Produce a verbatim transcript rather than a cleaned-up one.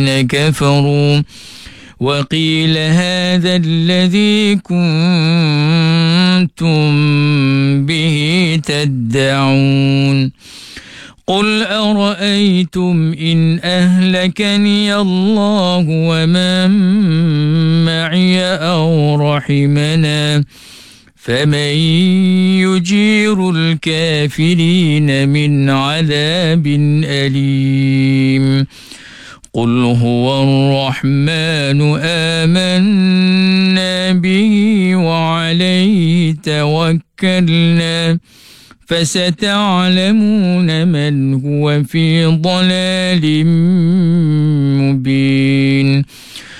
كفروا وقيل هذا الذي كنتم به تدعون قل أرأيتم إن أهلكني الله ومن معي أو رحمنا فمن يجير الكافرين من عذاب أليم قل هو الرحمن آمنا به وعليه توكلنا فستعلمون من هو في ضلال مبين